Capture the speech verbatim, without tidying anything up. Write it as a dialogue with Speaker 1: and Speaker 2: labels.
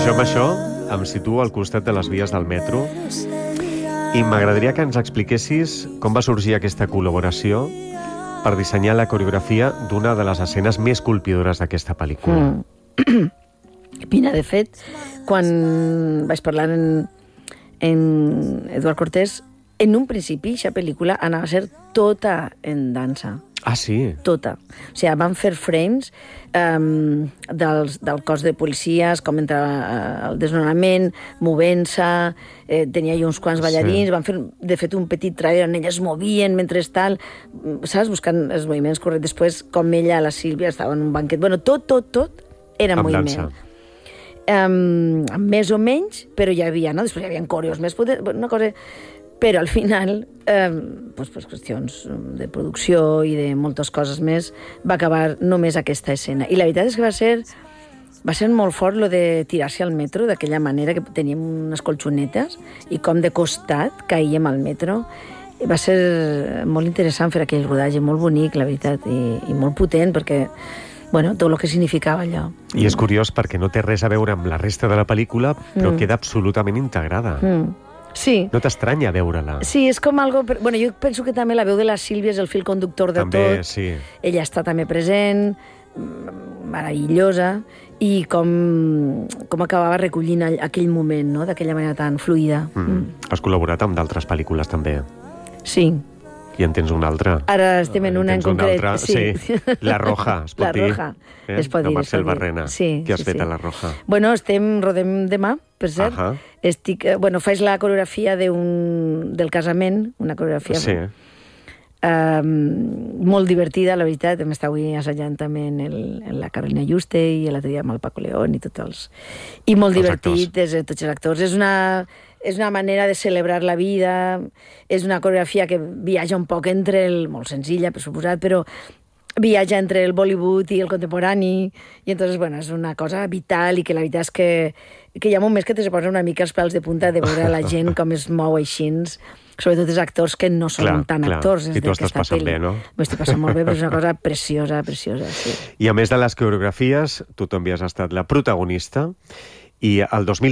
Speaker 1: Jo amb això em situo al costat de les vies del metro i m'agradaria que ens expliquessis com va sorgir aquesta col·laboració per dissenyar la coreografia d'una de les escenes més colpidores d'aquesta pel·lícula.
Speaker 2: Mm. Mira, de fet, quan vaig parlar en, en Eduard Cortés, en un principi, aquesta pel·lícula anava a ser tota en dansa.
Speaker 1: Ah, sí?
Speaker 2: Tota. O sigui, van fer frames um, dels, del cos de policies, com entra el desnonament, movent-se, eh, tenia hi uns quants ballarins, sí. Van fer, de fet, un petit trailer on elles es movien mentre tal, saps? Buscant els moviments correctes. Després, com ella, la Sílvia, estava en un banquet. Bueno, tot, tot, tot era
Speaker 1: amb
Speaker 2: moviment.
Speaker 1: dansa.
Speaker 2: Um, més o menys, però hi havia, no? Després hi havia coreos més potents, una cosa... Però al final, eh, doncs, pues, qüestions de producció i de moltes coses més, va acabar només aquesta escena. I la veritat és que va ser, va ser molt fort lo de tirar-se al metro d'aquella manera, que teníem unes colxonetes i com de costat caíem al metro. I va ser molt interessant fer aquell rodatge, molt bonic, la veritat, i, i molt potent, perquè bueno, tot el que significava allò.
Speaker 1: I és curiós perquè no té res a veure amb la resta de la pel·lícula, però mm. queda absolutament integrada.
Speaker 2: Mm. Sí.
Speaker 1: No t'estranya veure-la?
Speaker 2: Sí, és com algo... Bueno, jo penso que també la veu de la Sílvia és el fil conductor de
Speaker 1: també,
Speaker 2: tot.
Speaker 1: Sí.
Speaker 2: Ella està també present, meravellosa, i com, com acabava recollint aquell moment, no?, d'aquella manera tan fluida.
Speaker 1: Mm. Mm. Has col·laborat amb d'altres pel·lícules, també.
Speaker 2: Sí.
Speaker 1: I en tens una altra.
Speaker 2: Ara estem en una en concret.
Speaker 1: Una sí. sí. La Roja, es pot
Speaker 2: la
Speaker 1: dir.
Speaker 2: Roja.
Speaker 1: Eh?
Speaker 2: Es pot
Speaker 1: de
Speaker 2: dir,
Speaker 1: Marcel
Speaker 2: es pot
Speaker 1: Barrena.
Speaker 2: Sí,
Speaker 1: Què has
Speaker 2: sí,
Speaker 1: fet
Speaker 2: sí.
Speaker 1: a La Roja?
Speaker 2: Bueno, estem, rodem demà, per cert.
Speaker 1: Uh -huh.
Speaker 2: Estic, bueno, faig la coreografia de un, del casament, una coreografia
Speaker 1: sí.
Speaker 2: um, molt divertida, la veritat. Hem estat avui assajant també en, el, en la Carolina Juste i l'altre dia amb el Paco León i tots els... I molt els divertit, és, tots els actors. És una... És una manera de celebrar la vida, és una coreografia que viatja un poc entre el... molt senzilla, per suposat, però viatja entre el Bollywood i el contemporani, i entonces, bueno, és una cosa vital i que la veritat és que, que hi ha moments que te se posen una mica els pèls de punta de veure la gent com es mou així, sobretot els actors que no són
Speaker 1: clar,
Speaker 2: tan
Speaker 1: clar.
Speaker 2: actors.
Speaker 1: I tu estàs passant bé, no?
Speaker 2: M'ho estic passant molt bé, però és una cosa preciosa, preciosa, sí.
Speaker 1: I a més de les coreografies, tu també has estat la protagonista, i el dos mil